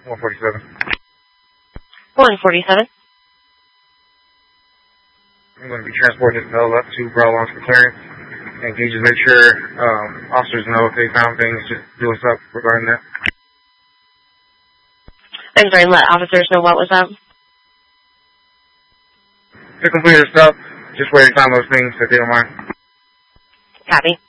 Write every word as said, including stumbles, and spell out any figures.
one forty-seven. one forty-seven. I'm going to be transporting this L up to Bravo Launch for clearance. And can you just make sure um, officers know if they found things, just do us up regarding that? I'm sorry, let officers know what was up. To complete their stuff, just where they found those things, if they don't mind. Copy.